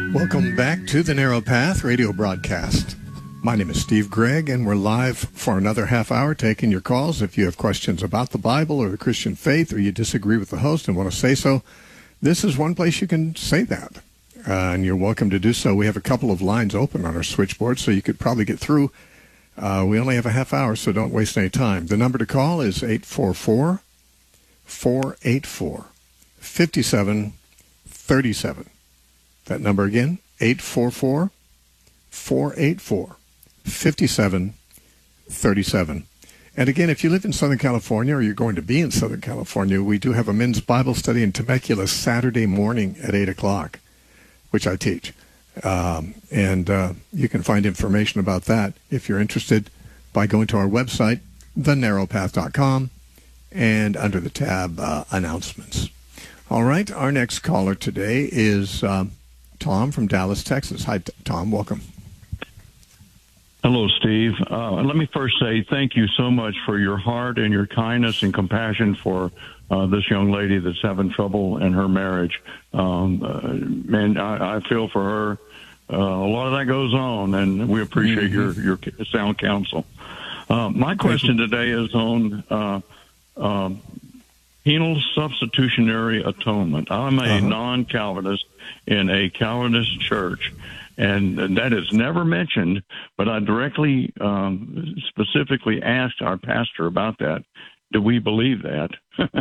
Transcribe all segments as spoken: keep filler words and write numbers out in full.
Welcome back to the Narrow Path radio broadcast. My name is Steve Gregg, and we're live for another half hour taking your calls. If you have questions about the Bible or the Christian faith, or you disagree with the host and want to say so, this is one place you can say that, uh, and you're welcome to do so. We have a couple of lines open on our switchboard, so you could probably get through. Uh, we only have a half hour, so don't waste any time. The number to call is eight four four, four eight four, five seven three seven. That number again, eight four four, four eight four, five seven three seven. And again, if you live in Southern California or you're going to be in Southern California, we do have a men's Bible study in Temecula Saturday morning at eight o'clock, which I teach. Um, and uh, you can find information about that if you're interested by going to our website, the narrow path dot com, and under the tab uh, Announcements. All right, our next caller today is um, Tom from Dallas, Texas. Hi, Tom. Welcome. Hello, Steve. Uh, let me first say thank you so much for your heart and your kindness and compassion for uh, this young lady that's having trouble in her marriage. Um, uh, man, I, I feel for her. Uh, a lot of that goes on, and we appreciate mm-hmm. your, your sound counsel. Uh, my question today is on uh, uh, penal substitutionary atonement. I'm a uh-huh. non-Calvinist in a Calvinist church, and that is never mentioned, but I directly, um, specifically asked our pastor about that. Do we believe that?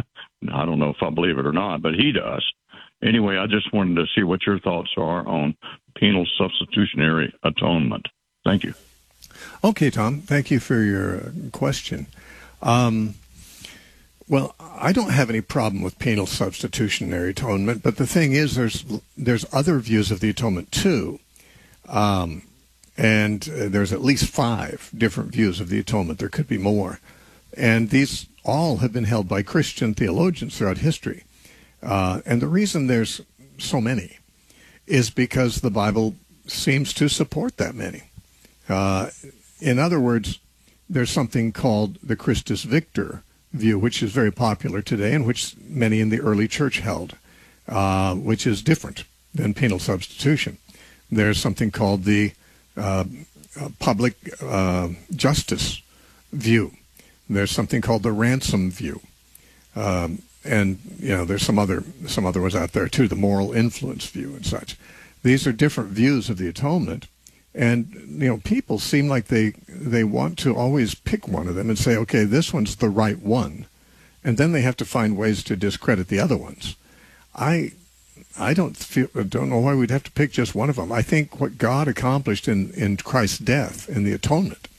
I don't know if I believe it or not, but he does. Anyway, I just wanted to see what your thoughts are on penal substitutionary atonement. Thank you. Okay, Tom. Thank you for your question. Um, well, I don't have any problem with penal substitutionary atonement, but the thing is there's there's other views of the atonement, too. Um, and uh, there's at least five different views of the atonement. There could be more. And these all have been held by Christian theologians throughout history. Uh, and the reason there's so many is because the Bible seems to support that many. Uh, in other words, there's something called the Christus Victor view, which is very popular today and which many in the early church held, uh, which is different than penal substitution. There's something called the uh, public uh, justice view. There's something called the ransom view. Um, and, you know, there's some other some other ones out there, too, the moral influence view and such. These are different views of the atonement. And, you know, people seem like they, they want to always pick one of them and say, okay, this one's the right one. And then they have to find ways to discredit the other ones. I I don't feel, don't know why we'd have to pick just one of them. I think what God accomplished in, in Christ's death, in the atonement,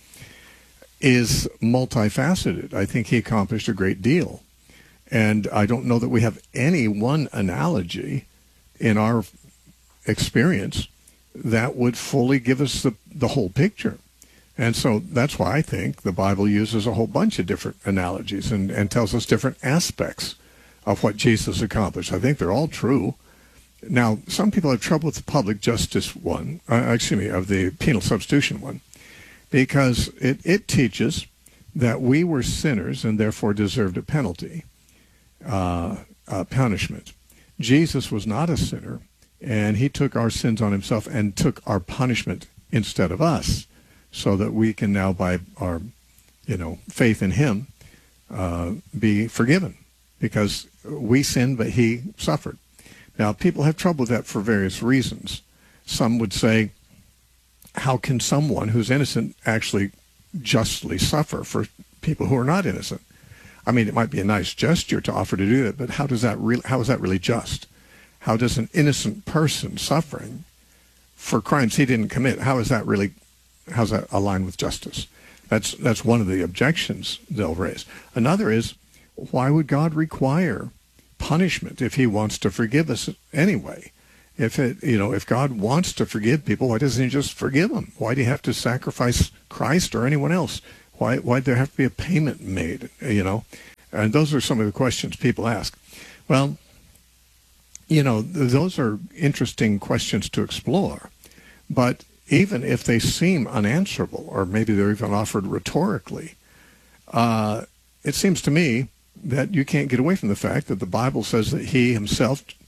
is multifaceted. I think he accomplished a great deal. And I don't know that we have any one analogy in our experience that would fully give us the, the whole picture. And so that's why I think the Bible uses a whole bunch of different analogies and, and tells us different aspects of what Jesus accomplished. I think they're all true. Now, some people have trouble with the public justice one, uh, excuse me, of the penal substitution one, because it, it teaches that we were sinners and therefore deserved a penalty, uh, uh, punishment. Jesus was not a sinner, and he took our sins on himself and took our punishment instead of us, so that we can now, by our, you know, faith in him, uh, be forgiven, because we sinned, but he suffered. Now, people have trouble with that for various reasons. Some would say, how can someone who's innocent actually justly suffer for people who are not innocent? I mean, it might be a nice gesture to offer to do that, but how does that really, how is that really just? How does an innocent person suffering for crimes he didn't commit, how is that really, how does that align with justice? That's that's one of the objections they'll raise. Another is, why would God require punishment if he wants to forgive us anyway? If it, you know, if God wants to forgive people, why doesn't he just forgive them? Why do you have to sacrifice Christ or anyone else? Why why'd there have to be a payment made, you know? And those are some of the questions people ask. Well, you know, those are interesting questions to explore. But even if they seem unanswerable, or maybe they're even offered rhetorically, uh, it seems to me that you can't get away from the fact that the Bible says that he himself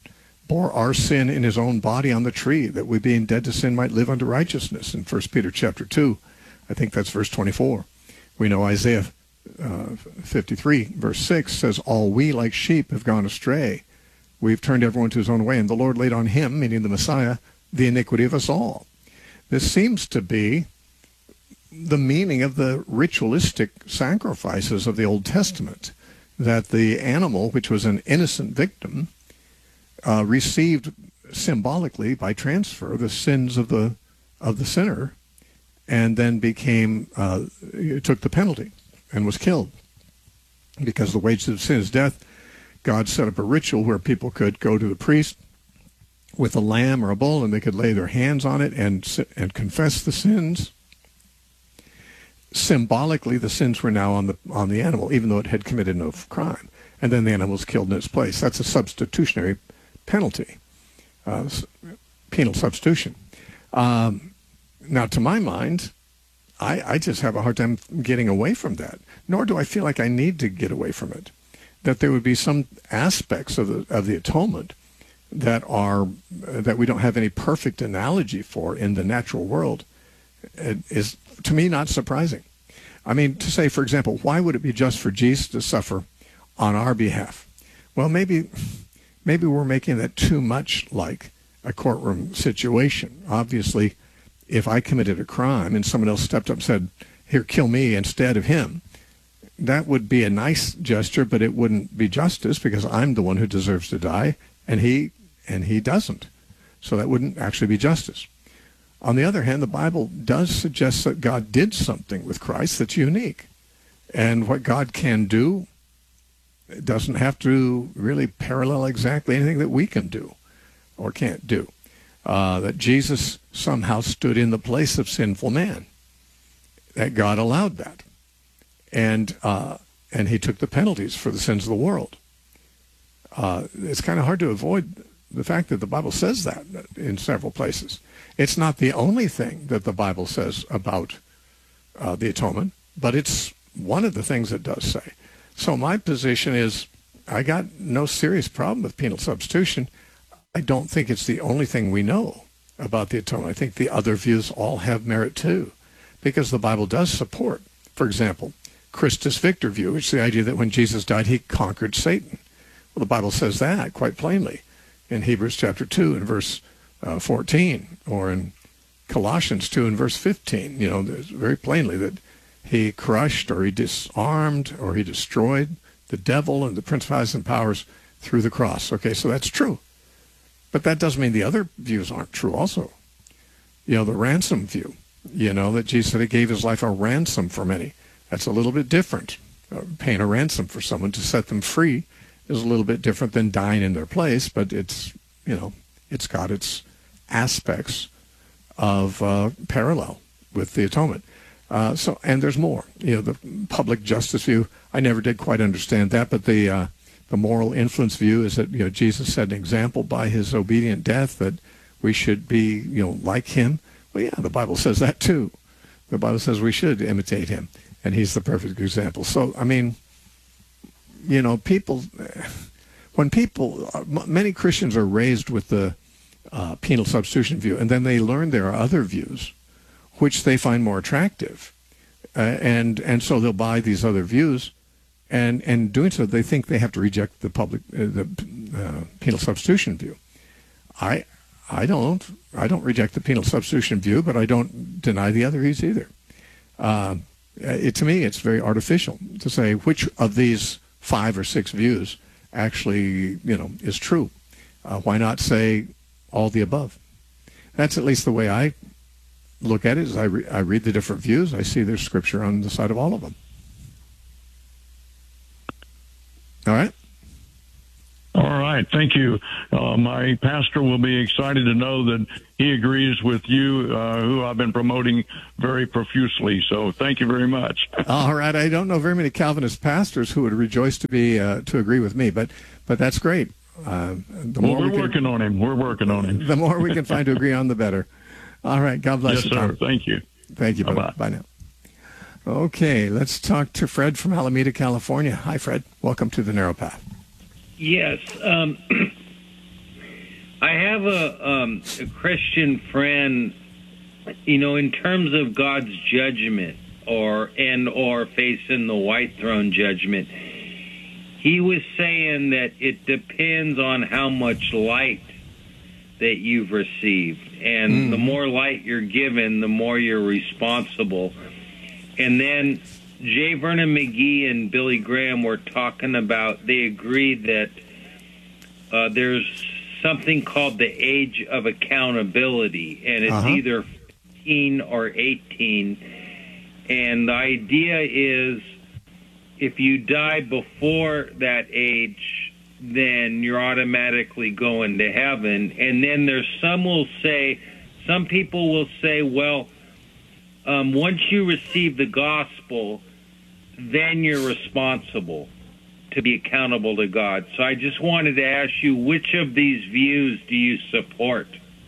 bore our sin in his own body on the tree, that we being dead to sin might live unto righteousness. In First Peter chapter two, I think that's verse twenty-four. We know Isaiah uh, fifty-three, verse six says, all we like sheep have gone astray. We've turned everyone to his own way, and the Lord laid on him, meaning the Messiah, the iniquity of us all. This seems to be the meaning of the ritualistic sacrifices of the Old Testament, that the animal, which was an innocent victim, uh, received symbolically by transfer the sins of the of the sinner, and then became uh, took the penalty and was killed. Because the wages of sin is death, God set up a ritual where people could go to the priest with a lamb or a bull, and they could lay their hands on it and and confess the sins. Symbolically, the sins were now on the on the animal, even though it had committed no crime, and then the animal was killed in its place. That's a substitutionary penalty, uh, penal substitution. Um, now, to my mind, I, I just have a hard time getting away from that. Nor do I feel like I need to get away from it. That there would be some aspects of the of the atonement that are that we don't have any perfect analogy for in the natural world is, to me, not surprising. I mean, to say, for example, why would it be just for Jesus to suffer on our behalf? Well, maybe maybe we're making that too much like a courtroom situation. Obviously, if I committed a crime and someone else stepped up and said, here, kill me instead of him, that would be a nice gesture, but it wouldn't be justice because I'm the one who deserves to die, and he and he doesn't. So that wouldn't actually be justice. On the other hand, the Bible does suggest that God did something with Christ that's unique. And what God can do doesn't have to really parallel exactly anything that we can do or can't do. Uh, that Jesus somehow stood in the place of sinful man. That God allowed that. And uh, and he took the penalties for the sins of the world. Uh, it's kind of hard to avoid the fact that the Bible says that in several places. It's not the only thing that the Bible says about uh, the atonement, but it's one of the things it does say. So my position is I got no serious problem with penal substitution. I don't think it's the only thing we know about the atonement. I think the other views all have merit too, because the Bible does support, for example, Christus Victor view, which is the idea that when Jesus died, he conquered Satan. Well, the Bible says that quite plainly in Hebrews chapter two and verse uh, fourteen, or in Colossians two and verse fifteen. You know, there's very plainly that he crushed or he disarmed or he destroyed the devil and the principalities and powers through the cross. Okay, so that's true. But that doesn't mean the other views aren't true also. You know, the ransom view, you know, that Jesus said he gave his life a ransom for many. That's a little bit different. Uh, paying a ransom for someone to set them free is a little bit different than dying in their place, but it's, you know, it's got its aspects of uh, parallel with the atonement. Uh, so, and there's more. You know, the public justice view, I never did quite understand that, but the uh, the moral influence view is that, you know, Jesus set an example by his obedient death that we should be, you know, like him. Well, yeah, the Bible says that too. The Bible says we should imitate him, and he's the perfect example. So, I mean, you know, people, when people, many Christians are raised with the uh, penal substitution view, and then they learn there are other views which they find more attractive. Uh, and and so they'll buy these other views, and and doing so, they think they have to reject the public, uh, the uh, penal substitution view. I I don't. I don't reject the penal substitution view, but I don't deny the other views either. Uh, it, to me, it's very artificial to say which of these five or six views actually, you know, is true. Uh, why not say all the above? That's at least the way I look at it. Is I, re- I read the different views. I see there's scripture on the side of all of them. All right. All right. Thank you. Uh, my pastor will be excited to know that he agrees with you, uh, who I've been promoting very profusely. So thank you very much. All right. I don't know very many Calvinist pastors who would rejoice to be uh, to agree with me, but but that's great. Uh, the well, more we're we can, working on him. We're working on him. The more we can find to agree on, the better. All right. God bless yes, you, sir. Tom. Thank you. Thank you. Bye bye now. Okay. Let's talk to Fred from Alameda, California. Hi, Fred. Welcome to the Narrow Path. Yes. Um, I have a, um, a Christian friend, you know, in terms of God's judgment or and or facing the white throne judgment, he was saying that it depends on how much light that you've received. And mm. the more light you're given, the more you're responsible. And then J. Vernon McGee and Billy Graham were talking about, they agreed that uh, there's something called the age of accountability, and it's uh-huh. either fifteen or eighteen. And the idea is if you die before that age, then you're automatically going to heaven. And then there's some will say, some people will say, well, um, once you receive the gospel, then you're responsible to be accountable to God. So I just wanted to ask you, which of these views do you support?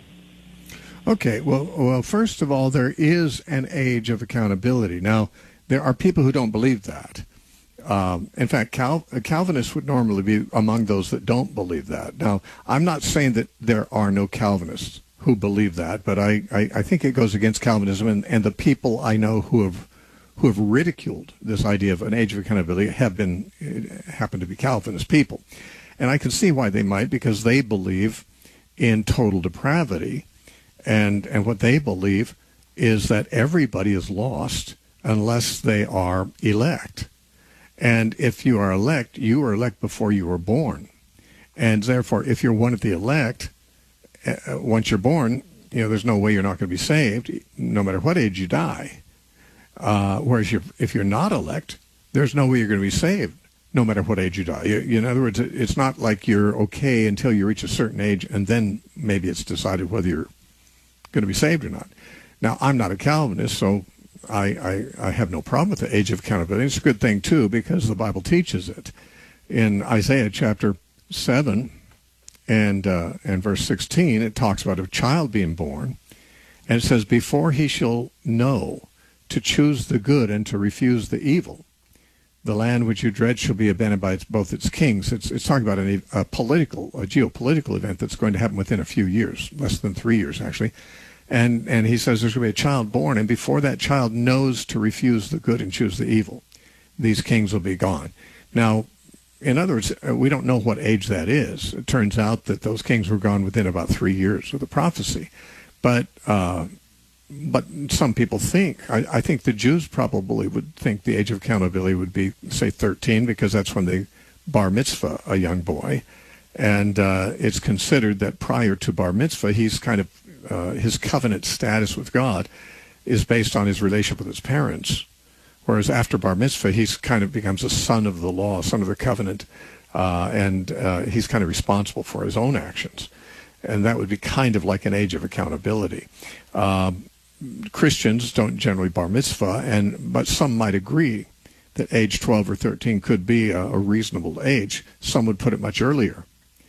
Okay, well, well, first of all, there is an age of accountability. Now, there are people who don't believe that. Um, in fact, Cal- Calvinists would normally be among those that don't believe that. Now, I'm not saying that there are no Calvinists who believe that, but I, I, I think it goes against Calvinism, and, and the people I know who have who have ridiculed this idea of an age of accountability have been happen to be Calvinist people. And I can see why they might, because they believe in total depravity, and and what they believe is that everybody is lost unless they are elect. And if you are elect, you were elect before you were born. And therefore, if you're one of the elect, uh, once you're born, you know, there's no way you're not going to be saved, no matter what age you die. Uh, whereas you're, if you're not elect, there's no way you're going to be saved, no matter what age you die. You, you, in other words, it's not like you're okay until you reach a certain age, and then maybe it's decided whether you're going to be saved or not. Now, I'm not a Calvinist, so I, I, I have no problem with the age of accountability. It's a good thing, too, because the Bible teaches it. In Isaiah chapter seven and, uh, and verse sixteen, it talks about a child being born, and it says, before he shall know to choose the good and to refuse the evil, the land which you dread shall be abandoned by its, both its kings. It's, it's talking about an, a political, a geopolitical event that's going to happen within a few years, less than three years, actually. And and he says there's going to be a child born, and before that child knows to refuse the good and choose the evil, these kings will be gone. Now, in other words, we don't know what age that is. It turns out that those kings were gone within about three years of the prophecy. But uh, but some people think, I, I think the Jews probably would think the age of accountability would be, say, thirteen, because that's when they bar mitzvah a young boy. And uh, it's considered that prior to bar mitzvah, he's kind of Uh, his covenant status with God is based on his relationship with his parents, whereas after bar mitzvah, he's kind of becomes a son of the law, son of the covenant, uh, and uh, he's kind of responsible for his own actions. And that would be kind of like an age of accountability. Uh, Christians don't generally bar mitzvah, and but some might agree that age twelve or thirteen could be a, a reasonable age. Some would put it much earlier.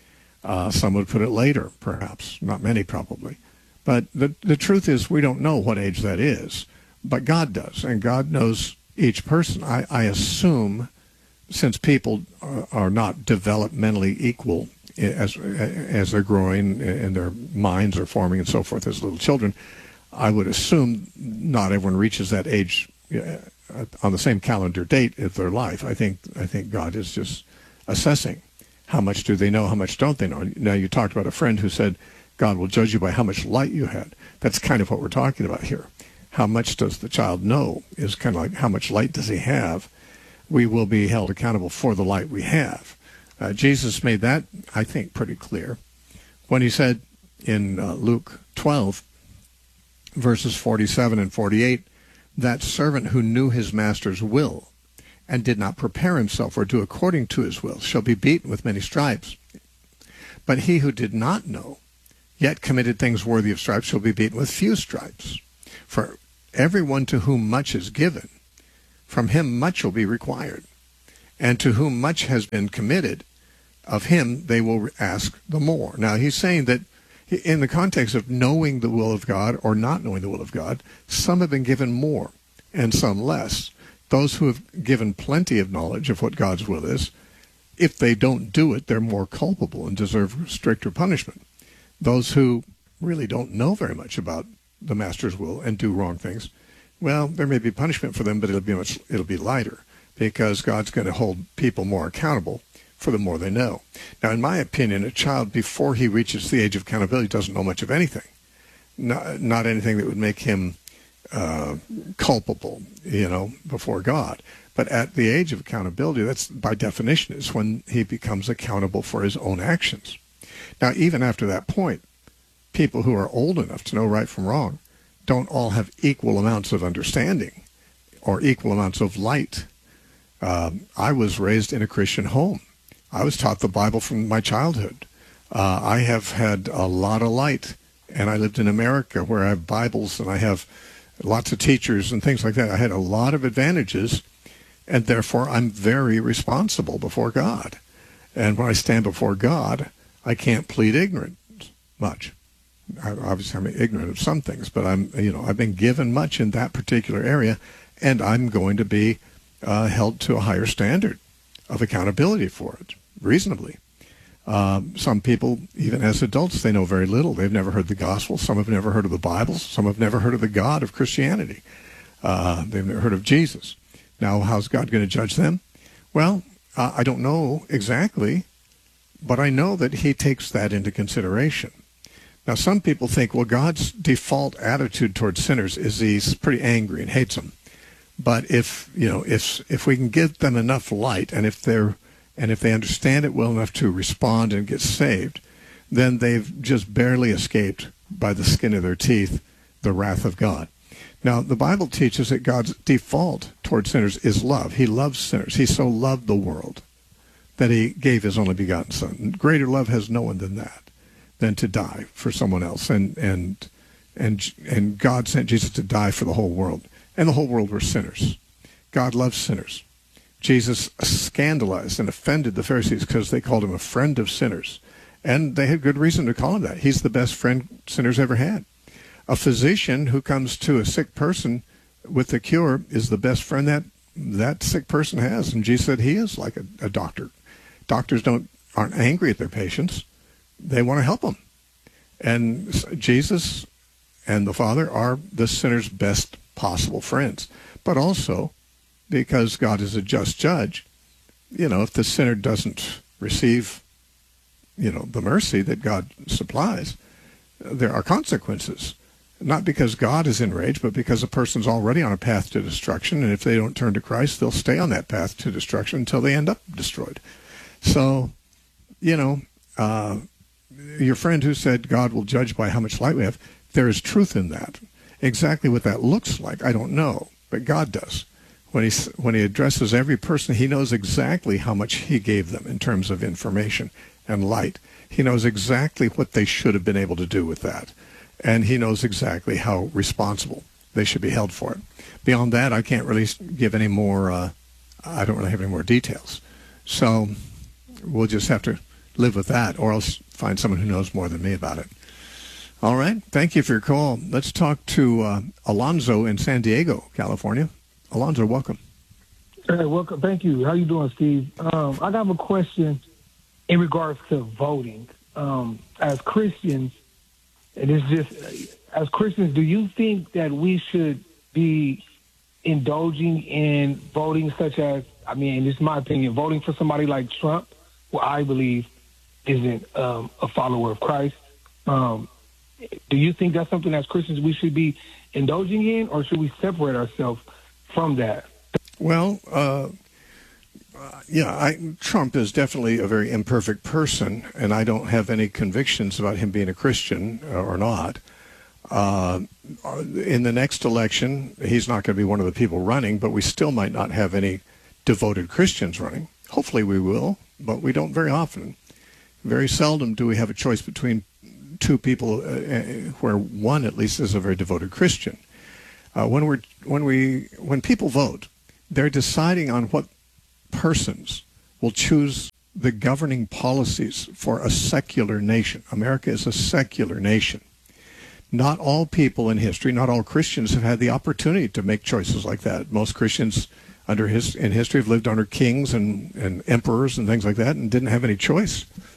Uh, some would put it later, perhaps. Not many, probably. But the the truth is, we don't know what age that is, but God does, and God knows each person. I, I assume, since people are, are not developmentally equal as as they're growing and their minds are forming and so forth as little children, I would assume not everyone reaches that age on the same calendar date of their life. I think I think God is just assessing how much do they know, how much don't they know. Now, you talked about a friend who said God will judge you by how much light you had. That's kind of what we're talking about here. How much does the child know is kind of like how much light does he have. We will be held accountable for the light we have. Uh, Jesus made that, I think, pretty clear when he said in uh, Luke twelve, verses forty-seven and forty-eight, that servant who knew his master's will and did not prepare himself or do according to his will shall be beaten with many stripes. But he who did not know, yet committed things worthy of stripes, shall be beaten with few stripes. For everyone to whom much is given, from him much will be required. And to whom much has been committed, of him they will ask the more. Now, he's saying that in the context of knowing the will of God or not knowing the will of God, some have been given more and some less. Those who have given plenty of knowledge of what God's will is, if they don't do it, they're more culpable and deserve stricter punishment. Those who really don't know very much about the Master's will and do wrong things, well, there may be punishment for them, but it'll be much, it'll be lighter, because God's going to hold people more accountable for the more they know. Now, in my opinion, a child, before he reaches the age of accountability, doesn't know much of anything, not, not anything that would make him uh, culpable, you know, before God. But at the age of accountability, that's by definition is when he becomes accountable for his own actions. Now, even after that point, people who are old enough to know right from wrong don't all have equal amounts of understanding or equal amounts of light. Um, I was raised in a Christian home. I was taught the Bible from my childhood. Uh, I have had a lot of light, and I lived in America where I have Bibles and I have lots of teachers and things like that. I had a lot of advantages, and therefore I'm very responsible before God. And when I stand before God, I can't plead ignorance much. I, obviously, I'm ignorant of some things, but I'm, you know, I've been given much in that particular area, and I'm going to be uh, held to a higher standard of accountability for it, reasonably. Um, some people, even as adults, they know very little. They've never heard the gospel. Some have never heard of the Bible. Some have never heard of the God of Christianity. Uh, they've never heard of Jesus. Now, how's God going to judge them? Well, uh, I don't know exactly, but I know that he takes that into consideration. Now, some people think, well, God's default attitude towards sinners is he's pretty angry and hates them. But if, you know, if if we can give them enough light, and if they're and if they understand it well enough to respond and get saved, then they've just barely escaped by the skin of their teeth the wrath of God. Now, the Bible teaches that God's default towards sinners is love. He loves sinners. He so loved the world that he gave his only begotten Son. Greater love has no one than that, than to die for someone else. And and and and God sent Jesus to die for the whole world. And the whole world were sinners. God loves sinners. Jesus scandalized and offended the Pharisees because they called him a friend of sinners. And they had good reason to call him that. He's the best friend sinners ever had. A physician who comes to a sick person with the cure is the best friend that that sick person has. And Jesus said he is like a, a doctor. Doctors don't aren't angry at their patients. They want to help them. And Jesus and the Father are the sinner's best possible friends. But also, because God is a just judge, you know, if the sinner doesn't receive, you know, the mercy that God supplies, there are consequences. Not because God is enraged, but because a person's already on a path to destruction, and if they don't turn to Christ, they'll stay on that path to destruction until they end up destroyed. So, you know, uh, your friend who said God will judge by how much light we have, there is truth in that. Exactly what that looks like, I don't know, but God does. When he, when he addresses every person, he knows exactly how much he gave them in terms of information and light. He knows exactly what they should have been able to do with that. And he knows exactly how responsible they should be held for it. Beyond that, I can't really give any more, uh, I don't really have any more details. So we'll just have to live with that, or else find someone who knows more than me about it. All right. Thank you for your call. Let's talk to uh, Alonzo in San Diego, California. Alonzo, welcome. Hey, welcome. Thank you. How you doing, Steve? Um, I have a question in regards to voting. Um, as Christians, and it's just, as Christians, do you think that we should be indulging in voting such as, I mean, this is my opinion, voting for somebody like Trump, who I believe isn't um, a follower of Christ? Um, do you think that's something as Christians we should be indulging in, or should we separate ourselves from that? Well, uh, uh, yeah, I, Trump is definitely a very imperfect person, and I don't have any convictions about him being a Christian or not. Uh, in the next election, he's not going to be one of the people running, but we still might not have any devoted Christians running. Hopefully we will, but we don't very often. Very seldom do we have a choice between two people uh, where one at least is a very devoted Christian. Uh, when we're when we when people vote, they're deciding on what persons will choose the governing policies for a secular nation. America is a secular nation. Not all people in history, not all Christians have had the opportunity to make choices like that. Most Christians under his in history have lived under kings and, and emperors and things like that and didn't have any choice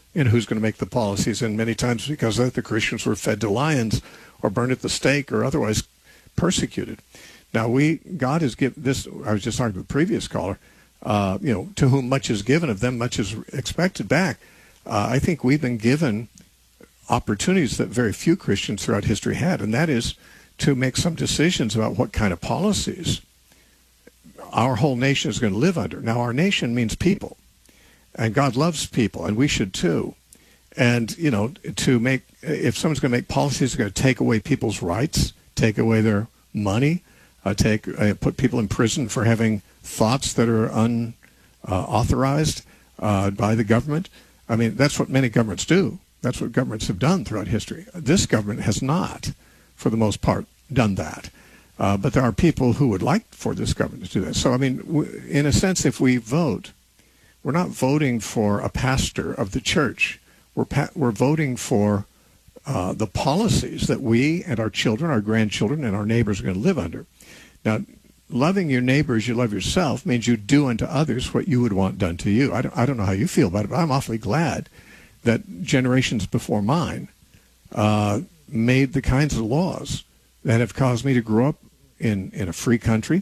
in who's going to make the policies. And many times because of that, the Christians were fed to lions or burned at the stake or otherwise persecuted. Now, we God has given this, I was just talking to the previous caller, uh, you know, to whom much is given, of them much is expected back. Uh, I think we've been given opportunities that very few Christians throughout history had, and that is to make some decisions about what kind of policies our whole nation is going to live under. Now, our nation means people, and God loves people, and we should too. And, you know, to make, if someone's going to make policies that are going to take away people's rights, take away their money, uh, take uh, put people in prison for having thoughts that are unauthorized uh, by the government, I mean, that's what many governments do. That's what governments have done throughout history. This government has not, for the most part, done that. Uh, but there are people who would like for this government to do that. So, I mean, w- in a sense, if we vote, we're not voting for a pastor of the church. We're pa- we're voting for uh, the policies that we and our children, our grandchildren, and our neighbors are going to live under. Now, loving your neighbor as you love yourself means you do unto others what you would want done to you. I don't, I don't know how you feel about it, but I'm awfully glad that generations before mine uh, made the kinds of laws that have caused me to grow up in, in a free country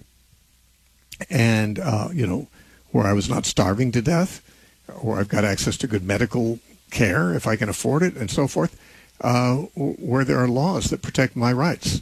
and, uh, you know, where I was not starving to death, where I've got access to good medical care if I can afford it and so forth, uh, where there are laws that protect my rights.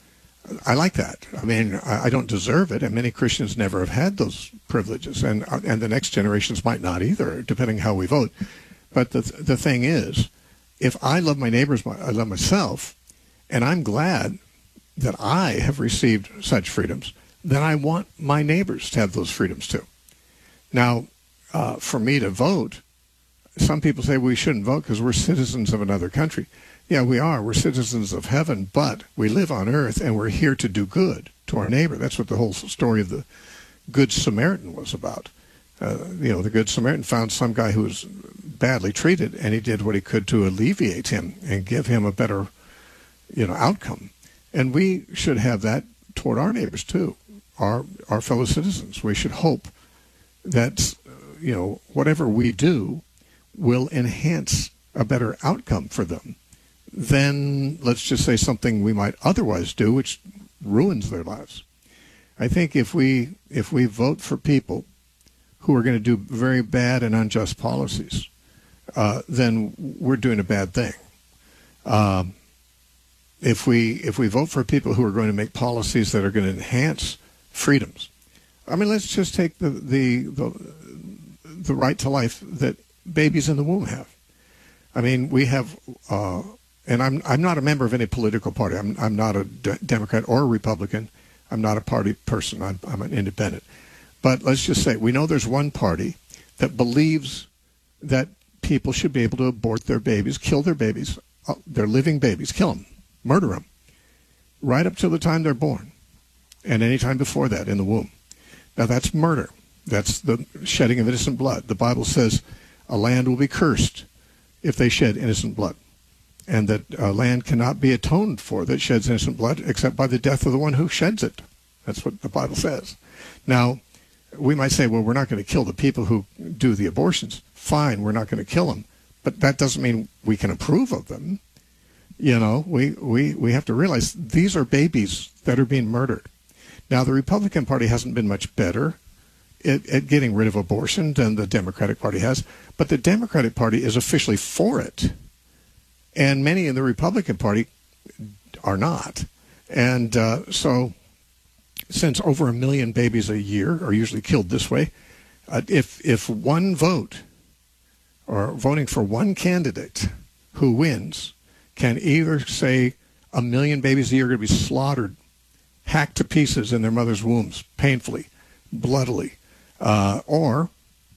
I like that. I mean, I don't deserve it, and many Christians never have had those privileges, and and the next generations might not either, depending how we vote. But the the thing is, if I love my neighbors, I love myself, and I'm glad that I have received such freedoms, then I want my neighbors to have those freedoms too. Now, uh, for me to vote, some people say we shouldn't vote because we're citizens of another country. Yeah, we are. We're citizens of heaven, but we live on earth, and we're here to do good to our neighbor. That's what the whole story of the Good Samaritan was about. Uh, you know, the Good Samaritan found some guy who was badly treated, and he did what he could to alleviate him and give him a better, you know, outcome. And we should have that toward our neighbors too, our our fellow citizens. We should hope that, you know, whatever we do will enhance a better outcome for them than, let's just say, something we might otherwise do, which ruins their lives. I think if we if we vote for people who are going to do very bad and unjust policies, uh, then we're doing a bad thing. Um, if we if we vote for people who are going to make policies that are going to enhance freedoms, I mean, let's just take the the the, the right to life that babies in the womb have. I mean, we have, uh, and I'm I'm not a member of any political party. I'm I'm not a de- Democrat or a Republican. I'm not a party person. I'm I'm an independent. But let's just say we know there's one party that believes that people should be able to abort their babies, kill their babies, uh, their living babies, kill them, murder them, right up till the time they're born, and any time before that in the womb. Now that's murder. That's the shedding of innocent blood. The Bible says a land will be cursed if they shed innocent blood, and that a land cannot be atoned for that sheds innocent blood except by the death of the one who sheds it. That's what the Bible says. Now, we might say, well, we're not going to kill the people who do the abortions. Fine, we're not going to kill them. But that doesn't mean we can approve of them. You know, we, we, we have to realize these are babies that are being murdered. Now, the Republican Party hasn't been much better at, at getting rid of abortion than the Democratic Party has, but the Democratic Party is officially for it. And many in the Republican Party are not. And uh, so since over a million babies a year are usually killed this way, uh, if if one vote or voting for one candidate who wins can either say a million babies a year are going to be slaughtered, hacked to pieces in their mother's wombs, painfully, bloodily, uh, or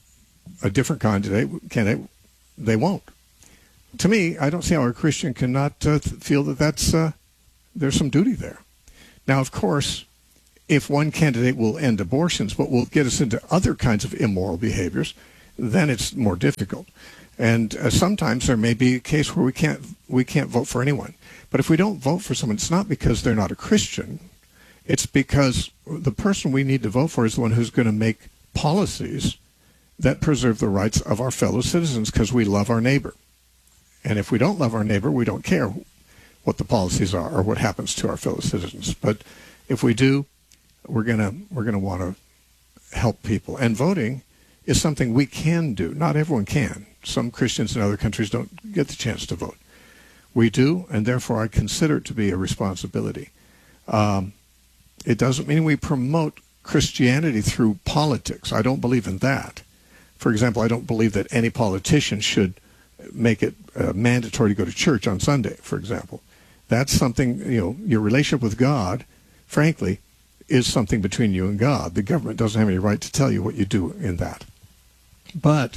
a different candidate, candidate, they won't. To me, I don't see how a Christian cannot uh, feel that that's uh, there's some duty there. Now, of course, if one candidate will end abortions but will get us into other kinds of immoral behaviors, then it's more difficult. And uh, sometimes there may be a case where we can't we can't vote for anyone. But if we don't vote for someone, it's not because they're not a Christian. It's because the person we need to vote for is the one who's going to make policies that preserve the rights of our fellow citizens because we love our neighbor. And if we don't love our neighbor, we don't care what the policies are or what happens to our fellow citizens. But if we do, we're gonna we're gonna want to help people. And voting is something we can do. Not everyone can. Some Christians in other countries don't get the chance to vote. We do, and therefore I consider it to be a responsibility. Um, it doesn't mean we promote Christianity through politics. I don't believe in that. For example, I don't believe that any politician should make it uh, mandatory to go to church on Sunday, for example. That's something, you know, your relationship with God, frankly, is something between you and God. The government doesn't have any right to tell you what you do in that. But,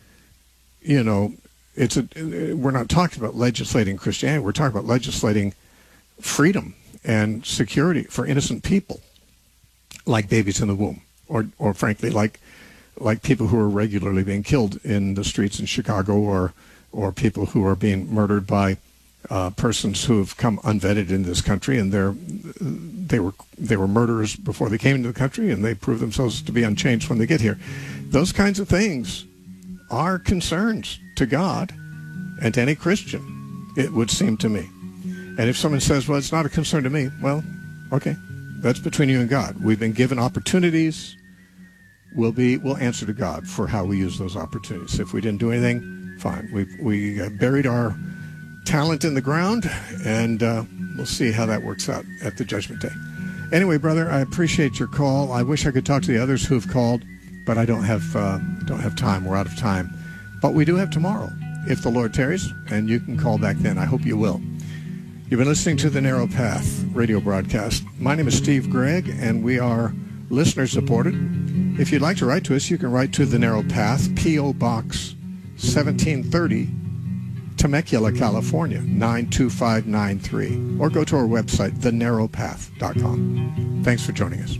you know, it's a, we're not talking about legislating Christianity. We're talking about legislating freedom and security for innocent people, like babies in the womb, or, or frankly, like like people who are regularly being killed in the streets in Chicago, or or people who are being murdered by uh, persons who have come unvetted in this country, and they're they were they were murderers before they came into the country, and they prove themselves to be unchanged when they get here. Those kinds of things are concerns to God and to any Christian, it would seem to me. And if someone says, well, it's not a concern to me, well, okay, that's between you and God. We've been given opportunities. We'll be we'll answer to God for how we use those opportunities. If we didn't do anything, fine. We we uh, buried our talent in the ground, and uh, we'll see how that works out at the Judgment Day. Anyway, brother, I appreciate your call. I wish I could talk to the others who have called, but I don't have uh, don't have time. We're out of time. But we do have tomorrow, if the Lord tarries, and you can call back then. I hope you will. You've been listening to the Narrow Path radio broadcast. My name is Steve Gregg, and we are listener-supported. If you'd like to write to us, you can write to The Narrow Path, P O. Box seventeen thirty, Temecula, California, nine two five nine three, or go to our website, the narrow path dot com. Thanks for joining us.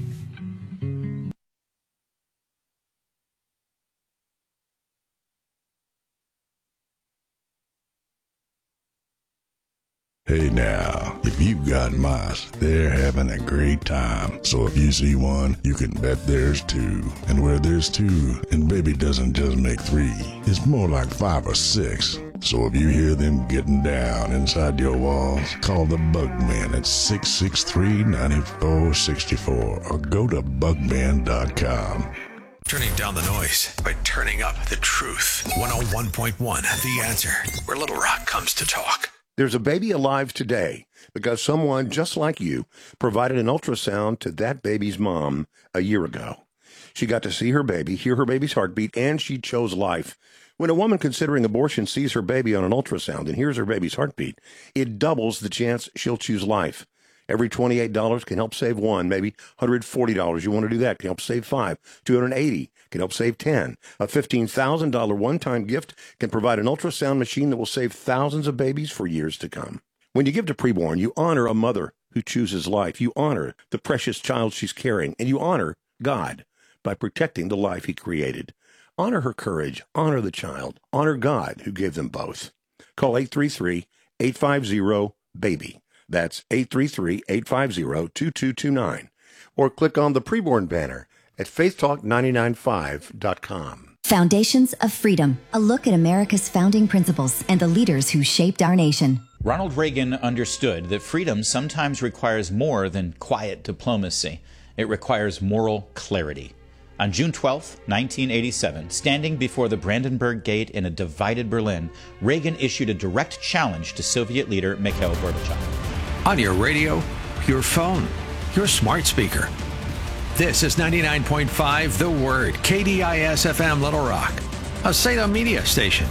Hey now, if you've got mice, they're having a great time. So if you see one, you can bet there's two. And where there's two, and baby doesn't just make three, it's more like five or six. So if you hear them getting down inside your walls, call the Bugman at six six three, nine four six four or go to bugman dot com. Turning down the noise by turning up the truth. one oh one point one, The Answer, where Little Rock comes to talk. There's a baby alive today because someone just like you provided an ultrasound to that baby's mom a year ago. She got to see her baby, hear her baby's heartbeat, and she chose life. When a woman considering abortion sees her baby on an ultrasound and hears her baby's heartbeat, it doubles the chance she'll choose life. Every twenty-eight dollars can help save one, maybe one hundred forty dollars. You want to do that, can help save five. two hundred eighty dollars can help save ten. A fifteen thousand dollars one-time gift can provide an ultrasound machine that will save thousands of babies for years to come. When you give to Preborn, you honor a mother who chooses life. You honor the precious child she's carrying, and you honor God by protecting the life he created. Honor her courage, honor the child, honor God who gave them both. Call eight three three, eight five zero, BABY. That's eight three three, eight five zero, two two two nine. Or click on the Preborn banner at faith talk nine nine five dot com. Foundations of Freedom, a look at America's founding principles and the leaders who shaped our nation. Ronald Reagan understood that freedom sometimes requires more than quiet diplomacy. It requires moral clarity. On June twelfth, nineteen eighty-seven, standing before the Brandenburg Gate in a divided Berlin, Reagan issued a direct challenge to Soviet leader Mikhail Gorbachev. On your radio, your phone, your smart speaker. This is ninety-nine point five The Word, K D I S F M Little Rock, a Salem media station.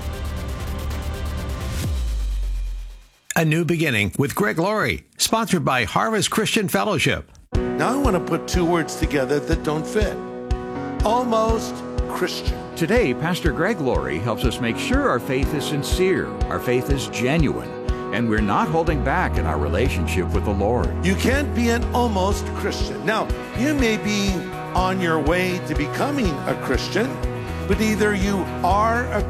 A New Beginning with Greg Laurie, sponsored by Harvest Christian Fellowship. Now I want to put two words together that don't fit. Almost Christian. Today, Pastor Greg Laurie helps us make sure our faith is sincere, our faith is genuine, and we're not holding back in our relationship with the Lord. You can't be an almost Christian. Now, you may be on your way to becoming a Christian, but either you are a